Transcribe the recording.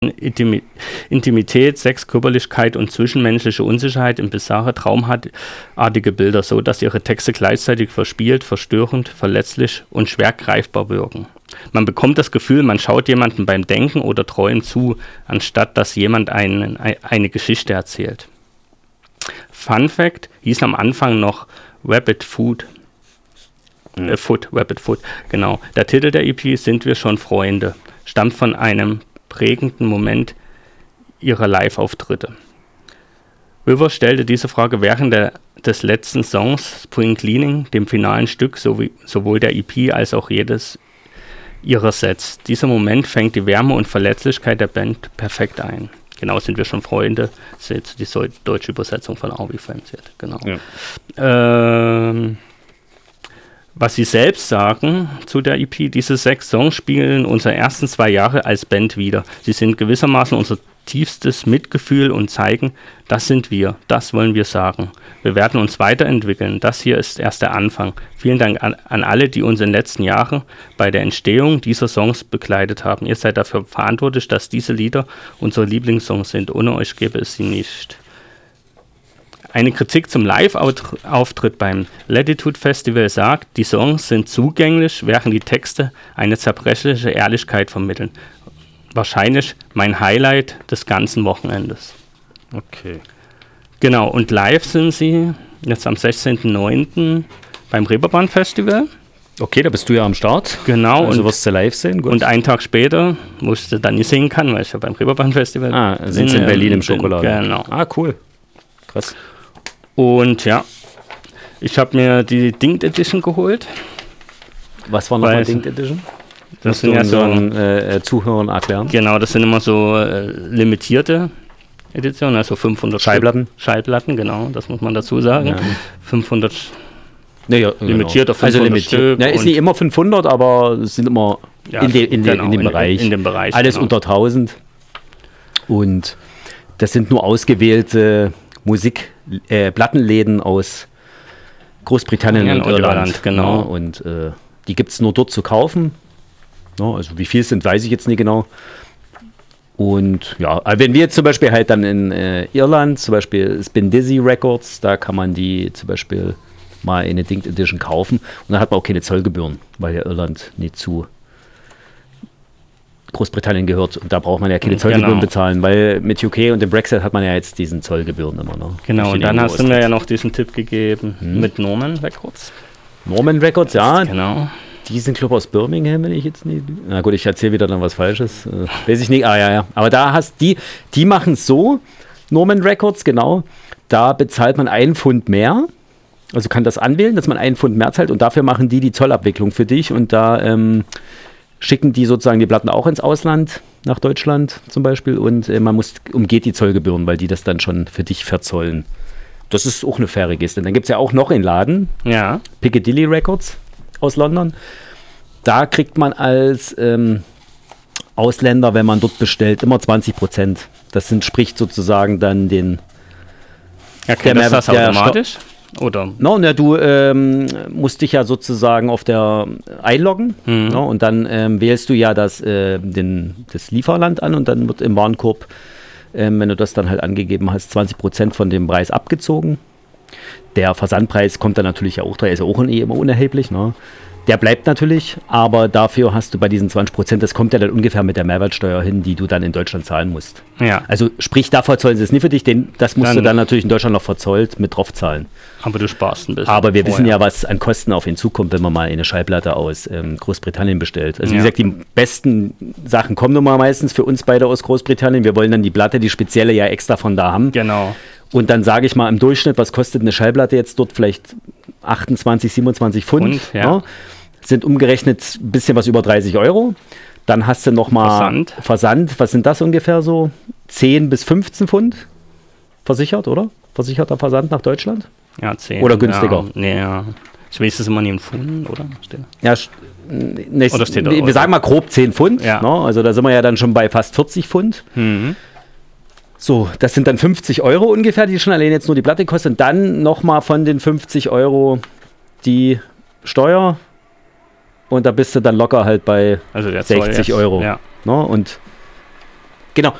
Intimität, Sex, Körperlichkeit und zwischenmenschliche Unsicherheit in bizarre, traumartige Bilder, so dass ihre Texte gleichzeitig verspielt, verstörend, verletzlich und schwer greifbar wirken. Man bekommt das Gefühl, man schaut jemandem beim Denken oder Träumen zu, anstatt dass jemand eine Geschichte erzählt. Fun Fact, hieß am Anfang noch Rapid Foot, genau. Der Titel der EP, Sind wir schon Freunde, stammt von einem prägenden Moment ihrer Live-Auftritte. River stellte diese Frage während des letzten Songs Spring Cleaning, dem finalen Stück sowohl der EP als auch jedes ihrer Sets. Dieser Moment fängt die Wärme und Verletzlichkeit der Band perfekt ein. Genau, Sind wir schon Freunde, das ist jetzt die deutsche Übersetzung von Are We Friends Yet, genau. Ja. Was sie selbst sagen zu der EP, diese 6 Songs spiegeln unsere ersten 2 Jahre als Band wider. Sie sind gewissermaßen unser tiefstes Mitgefühl und zeigen, das sind wir, das wollen wir sagen. Wir werden uns weiterentwickeln, das hier ist erst der Anfang. Vielen Dank an alle, die uns in den letzten Jahren bei der Entstehung dieser Songs begleitet haben. Ihr seid dafür verantwortlich, dass diese Lieder unsere Lieblingssongs sind. Ohne euch gäbe es sie nicht. Eine Kritik zum Live-Auftritt beim Latitude Festival sagt, die Songs sind zugänglich, während die Texte eine zerbrechliche Ehrlichkeit vermitteln. Wahrscheinlich mein Highlight des ganzen Wochenendes. Okay. Genau, und live sind sie jetzt am 16.09. beim Reeperbahn Festival. Okay, da bist du ja am Start. Genau. Also wirst du live sehen. Gut. Und einen Tag später, wo ich dann nicht singen kann, weil ich ja beim Reeperbahn Festival sind sie in Berlin im Schokoladen. Genau. Cool. Krass. Und ja, ich habe mir die Dinged Edition geholt. Was war nochmal Dinged Edition? Das sind ja so Zuhörern erklären. Genau, das sind immer so limitierte Editionen, also 500 Schallplatten, genau, das muss man dazu sagen. Ja. 500 limitiert auf 500 also limitiert. Stück. Ja, ist nicht immer 500, aber es sind immer in dem Bereich. In dem Bereich. Alles unter 1000. Und das sind nur ausgewählte Plattenläden aus Großbritannien und Irland. Genau. Ja, und die gibt es nur dort zu kaufen. Ja, also wie viel es sind, weiß ich jetzt nicht genau. Und ja, wenn wir jetzt zum Beispiel halt dann in Irland, zum Beispiel Spin Dizzy Records, da kann man die zum Beispiel mal in eine Dinged Edition kaufen. Und dann hat man auch keine Zollgebühren, weil ja Irland nicht zu Großbritannien gehört. Und da braucht man ja keine Zollgebühren bezahlen, weil mit UK und dem Brexit hat man ja jetzt diesen Zollgebühren immer noch. Genau, und dann hast du mir ja noch diesen Tipp gegeben mit Norman Records. Norman Records, ja. Genau. Die sind, glaube ich, aus Birmingham, wenn ich jetzt nicht... Na gut, ich erzähle wieder dann was Falsches. Weiß ich nicht. Ja. Aber da die machen es so, Norman Records, genau. Da bezahlt man 1 Pfund mehr. Also kann das anwählen, dass man 1 Pfund mehr zahlt. Und dafür machen die Zollabwicklung für dich. Und da schicken die sozusagen die Platten auch ins Ausland, nach Deutschland zum Beispiel. Und man umgeht die Zollgebühren, weil die das dann schon für dich verzollen. Das ist auch eine faire Geste. Dann gibt es ja auch noch einen Laden. Ja. Piccadilly Records aus London. Da kriegt man als Ausländer, wenn man dort bestellt, immer 20%. Das entspricht sozusagen dann den... Erkennt das automatisch? Oder? No, du musst dich ja sozusagen auf der einloggen, no, und dann wählst du ja das Lieferland an und dann wird im Warenkorb, wenn du das dann halt angegeben hast, 20% von dem Preis abgezogen. Der Versandpreis kommt dann natürlich auch, der ist ja auch immer unerheblich, ne? Der bleibt natürlich, aber dafür hast du bei diesen 20%, das kommt ja dann ungefähr mit der Mehrwertsteuer hin, die du dann in Deutschland zahlen musst. Ja. Also sprich, da verzollen sie es nicht für dich, das musst du dann natürlich in Deutschland noch verzollt mit drauf zahlen. Aber du sparst ein bisschen. Aber wir wissen ja, was an Kosten auf ihn zukommt, wenn man mal eine Schallplatte aus Großbritannien bestellt. Also wie gesagt, die besten Sachen kommen nun mal meistens für uns beide aus Großbritannien. Wir wollen dann die Platte, die spezielle ja extra von da haben. Genau. Und dann sage ich mal im Durchschnitt, was kostet eine Schallplatte jetzt dort? Vielleicht 28, 27 Pfund. Ja. Sind umgerechnet ein bisschen was über 30 €. Dann hast du nochmal Versand. Was sind das ungefähr so? 10 bis 15 Pfund versichert, oder? Versicherter Versand nach Deutschland? Ja, 10. Oder günstiger? Ja. Ich weiß es immer nicht in Pfunden, oder? Ja, wir sagen mal grob 10 Pfund. Ja. Ne? Also da sind wir ja dann schon bei fast 40 Pfund. Mhm. So, das sind dann 50 € ungefähr, die schon allein jetzt nur die Platte kosten. Und dann nochmal von den 50 € die Steuer. Und da bist du dann locker halt bei 60 €. Ja. Ne? Und